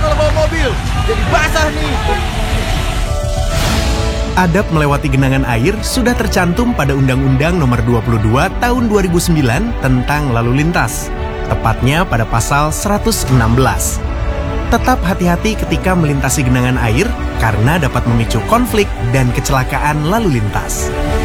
kalau bawa mobil. Jadi basah nih. Adab melewati genangan air sudah tercantum pada Undang-Undang Nomor 22 Tahun 2009 tentang lalu lintas, tepatnya pada pasal 116. Tetap hati-hati ketika melintasi genangan air karena dapat memicu konflik dan kecelakaan lalu lintas.